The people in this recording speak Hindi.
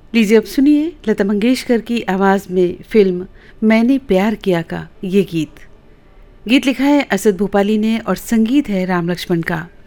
लीजिए अब सुनिए लता मंगेशकर की आवाज़ में फिल्म मैंने प्यार किया का ये गीत लिखा है असद भोपाली ने और संगीत है राम लक्ष्मण का।